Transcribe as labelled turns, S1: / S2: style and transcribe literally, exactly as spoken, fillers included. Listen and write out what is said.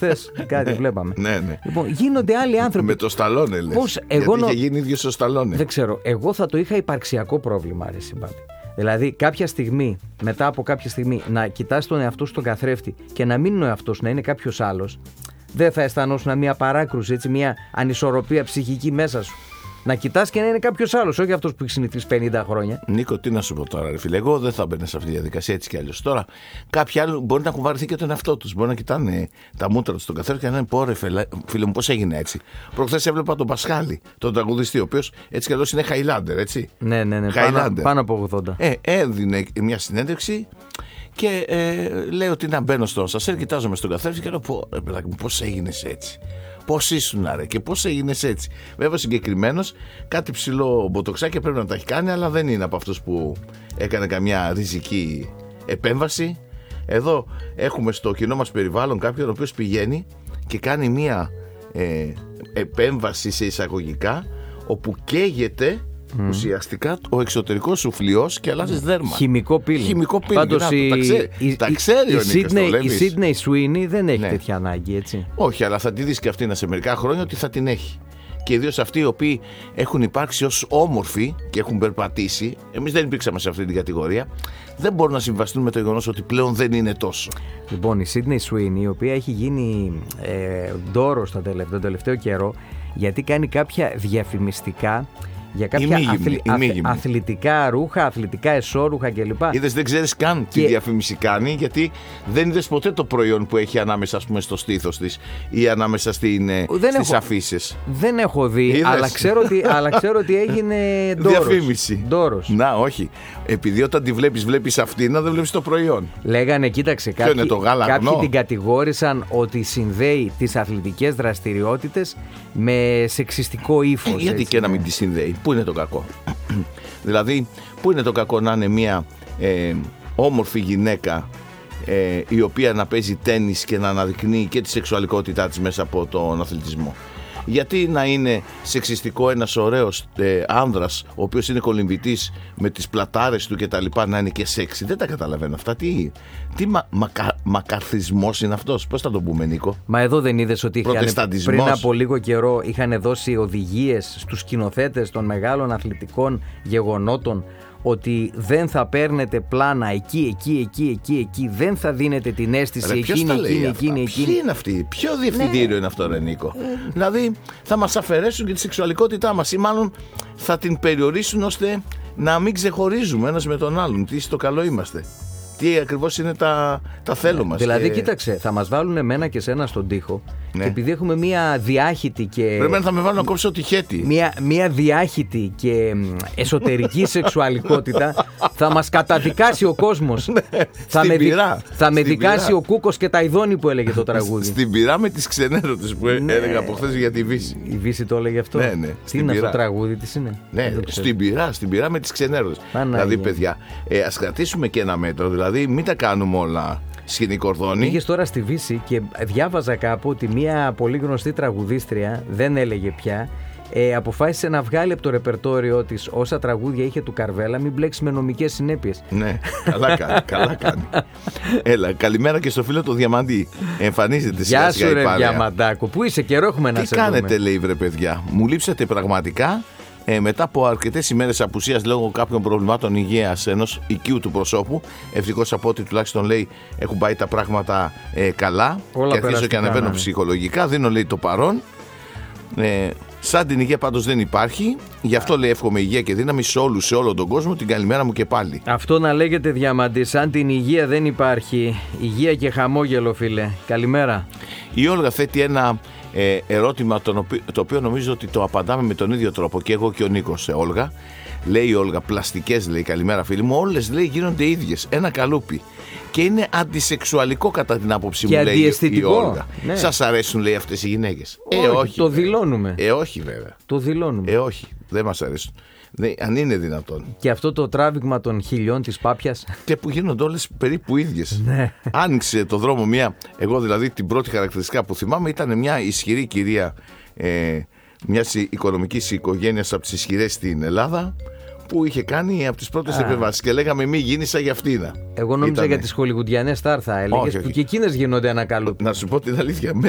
S1: χθες κάτι βλέπαμε.
S2: Ναι, ναι.
S1: Λοιπόν, γίνονται άλλοι άνθρωποι.
S2: Με το Σταλόνε λες.
S1: Πώς, εγώ
S2: γιατί
S1: νο...
S2: είχε γίνει ίδιος ο Σταλόνε.
S1: Δεν ξέρω. Εγώ θα το είχα υπαρξιακό πρόβλημα, ρε συμπάτη. Δηλαδή, κάποια στιγμή, μετά από κάποια στιγμή, να κοιτάς τον εαυτό σου στον καθρέφτη και να μην είναι ο εαυτός, να είναι κάποιος άλλος, δεν θα αισθανόσουν μια παράκρουση, έτσι, μια ανισορροπία ψυχική μέσα σου. Να κοιτάς και να είναι κάποιος άλλος, όχι αυτός που έχει συνηθίσει πενήντα χρόνια.
S2: Νίκο, τι να σου πω τώρα, ρε φίλε. Εγώ δεν θα μπαίνω σε αυτή τη διαδικασία έτσι κι αλλιώς. Τώρα, κάποιοι άλλοι μπορεί να έχουν βαρεθεί και τον εαυτό τους. Μπορεί να κοιτάνε τα μούτρα τους στον καθρέφτη και να λένε: πω, ρε φίλε μου, πώς έγινε έτσι. Προχθές έβλεπα τον Πασχάλη, τον τραγουδιστή, ο οποίος έτσι κι αλλιώς είναι Χαϊλάντερ, έτσι.
S1: Ναι, ναι, ναι. Πάνω, πάνω από ογδόντα.
S2: Ε, έδινε μια συνέντευξη. Και ε, λέει ότι να μπαίνω στον σασέρ, κοιτάζομαι στον καθρέφτη και λέω: πω, ρε παιδάκι μου, πώς έγινες έτσι. Πώς ήσουν, ρε, και πώς έγινες έτσι. Βέβαια, συγκεκριμένος, κάτι ψηλό μποτοξάκι πρέπει να τα έχει κάνει, αλλά δεν είναι από αυτούς που έκανε καμιά ριζική επέμβαση. Εδώ έχουμε στο κοινό μας περιβάλλον κάποιον ο οποίος πηγαίνει και κάνει μια ε, επέμβαση σε εισαγωγικά, όπου καίγεται. Mm. Ουσιαστικά ο εξωτερικός σου φλοιός και αλλάζει δέρμα.
S1: Χημικό πύλη.
S2: Χημικό πύλη.
S1: Πάντως
S2: η, τα ξέρει,
S1: η,
S2: τα ξέρει
S1: η,
S2: ο Νίκος,
S1: η Σίδνεϊ Σουίνι δεν έχει, ναι, τέτοια ανάγκη, έτσι.
S2: Όχι, αλλά θα τη δεις και αυτή σε μερικά χρόνια ότι θα την έχει. Και ιδίως αυτοί οι οποίοι έχουν υπάρξει ως όμορφοι και έχουν περπατήσει, εμείς δεν υπήρξαμε σε αυτή την κατηγορία, δεν μπορούν να συμβαστούν με το γεγονός ότι πλέον δεν είναι τόσο.
S1: Λοιπόν, η Σίδνεϊ Σουίνι, η οποία έχει γίνει ε, ντόρος τον τελευταίο καιρό, γιατί κάνει κάποια διαφημιστικά για κάποια αθλη... αθ... αθλητικά ρούχα, αθλητικά εσώρουχα κλπ.
S2: Είδες, δεν ξέρεις καν και... τι διαφήμιση κάνει, γιατί δεν είδες ποτέ το προϊόν που έχει ανάμεσα, ας πούμε, στο στήθος της ή ανάμεσα στην, στις έχω... αφίσες.
S1: Δεν έχω δει, αλλά ξέρω, ότι, αλλά ξέρω ότι έγινε ντόρος.
S2: Διαφήμιση.
S1: Ντόρος.
S2: Να, όχι. Επειδή όταν τη βλέπεις, βλέπεις αυτήν, να δεν βλέπεις το προϊόν.
S1: Λέγανε, κοίταξε, κάποιοι,
S2: είναι το
S1: κάποιοι την κατηγόρησαν ότι συνδέει τις αθλητικές δραστηριότητες με σεξιστικό ύφος.
S2: Ε, γιατί
S1: έτσι,
S2: και
S1: ναι.
S2: να μην τη συνδέει. Πού είναι το κακό. Δηλαδή, πού είναι το κακό να είναι μια ε, όμορφη γυναίκα ε, η οποία να παίζει τένις και να αναδεικνύει και τη σεξουαλικότητά της μέσα από τον αθλητισμό. Γιατί να είναι σεξιστικό ένας ωραίος ε, άνδρας, ο οποίος είναι κολυμβητής με τις πλατάρες του και τα λοιπά, να είναι και σεξι? Δεν τα καταλαβαίνω αυτά. Τι, τι μα, μακα, μακαρθισμός είναι αυτός? Πώς θα το πούμε, Νίκο?
S1: Μα εδώ δεν είδες ότι είχαν, πριν από λίγο καιρό είχαν δώσει οδηγίες στους σκηνοθέτες των μεγάλων αθλητικών γεγονότων ότι δεν θα παίρνετε πλάνα εκεί, εκεί, εκεί, εκεί, εκεί, δεν θα δίνετε την αίσθηση. Ρε, εκείνη, εκείνη, εκείνη, εκείνη.
S2: Ποιοι είναι αυτοί, ποιο διευθυντήριο, ναι, είναι αυτό, ρε Νίκο? Ε. Δηλαδή θα μας αφαιρέσουν και τη σεξουαλικότητά μας, ή μάλλον θα την περιορίσουν ώστε να μην ξεχωρίζουμε ένας με τον άλλον. Τι στο καλό είμαστε, τι ακριβώς είναι τα, τα θέλω, ναι, μας.
S1: Δηλαδή,
S2: και...
S1: κοίταξε, θα μας βάλουν εμένα και σένα στον τοίχο, ναι, και επειδή έχουμε μία διάχυτη και.
S2: Πρέπει να θα με βάλουν να κόψω τη χέτη.
S1: Μία, μία διάχυτη και εσωτερική σεξουαλικότητα, θα μας καταδικάσει ο κόσμος. θα με, δι... θα με δικάσει πυρά. Ο Κούκος και τα Ιδόνη που έλεγε το τραγούδι.
S2: Στην πυρά με τις ξενέρωτες που, ναι, έλεγα από χθες για τη Βύση.
S1: Η Βύση το έλεγε αυτό.
S2: Ναι, ναι.
S1: Τι είναι αυτό το τραγούδι, τι είναι?
S2: Ναι, στην πυρά, στην πυρά με τις ξενέρωτες. Δηλαδή, παιδιά, ε, ας κρατήσουμε και ένα μέτρο. Δηλαδή, μην τα κάνουμε όλα σκηνή κορδόνι.
S1: Πήγες τώρα στη Βύση και διάβαζα κάπου ότι μια πολύ γνωστή τραγουδίστρια, δεν έλεγε πια, ε, αποφάσισε να βγάλει από το ρεπερτόριό της όσα τραγούδια είχε του Καρβέλα, μην μπλέξει με νομικές συνέπειες.
S2: Ναι, καλά κάνει, καλά κάνει. Έλα, καλημέρα και στο φίλο του Διαμαντή. Εμφανίζεται σιγά
S1: Γεια
S2: σιγά
S1: σου,
S2: η
S1: ρε
S2: παρέα.
S1: Διαμαντάκο, πού είσαι, καιρό έχουμε να
S2: Τι
S1: σε
S2: κάνετε,
S1: δούμε.
S2: λέει, βρε παιδιά, μου λείψατε πραγματικά. Ε, μετά από αρκετές ημέρες απουσίας λόγω κάποιων προβλημάτων υγείας ενός οικείου του προσώπου, ευτυχώς από ό,τι τουλάχιστον λέει έχουν πάει τα πράγματα ε, καλά.
S1: Όλα
S2: και αρχίζω και ανεβαίνω, ναι, ψυχολογικά. Δίνω, λέει, το παρόν. Ε, σαν την υγεία πάντως δεν υπάρχει. Γι' αυτό, λέει, εύχομαι υγεία και δύναμη σε όλους, σε όλο τον κόσμο. Την καλημέρα μου και πάλι.
S1: Αυτό να λέγεται, Διαμαντή, σαν την υγεία δεν υπάρχει. Υγεία και χαμόγελο, φίλε. Καλημέρα.
S2: Η Όλγα θέτει ένα ε, ερώτημα το οποίο, το οποίο νομίζω ότι το απαντάμε με τον ίδιο τρόπο και εγώ και ο Νίκος, σε Όλγα. Λέει η Όλγα, πλαστικές, λέει, καλημέρα φίλοι μου, όλες, λέει, γίνονται ίδιες, ένα καλούπι. Και είναι αντισεξουαλικό κατά την άποψη
S1: και
S2: μου, λέει η Όλγα.
S1: Ναι.
S2: Σας αρέσουν, λέει, αυτές οι γυναίκες?
S1: Όχι,
S2: ε, όχι.
S1: Το βέβαια. δηλώνουμε.
S2: Ε, όχι βέβαια.
S1: Το δηλώνουμε.
S2: Ε, όχι, δεν μας αρέσουν. Ναι, αν είναι δυνατόν.
S1: Και αυτό το τράβηγμα των χιλιών της Πάπιας.
S2: Και που γίνονται όλες περίπου ίδιες.
S1: Ναι.
S2: Άνοιξε το δρόμο μια. Εγώ δηλαδή την πρώτη χαρακτηριστικά που θυμάμαι ήταν μια ισχυρή κυρία ε, μιας οικονομικής οικογένειας από τις ισχυρές στην Ελλάδα, που είχε κάνει από τις πρώτες επεμβάσεις και λέγαμε μη γίνει σαν για αυτήν.
S1: Εγώ νόμιζα
S2: Ήτανε...
S1: για τις χολιγουντιανές τάρθα έλεγες, που και εκείνες γίνονται ένα καλούπι.
S2: Να σου πω την αλήθεια,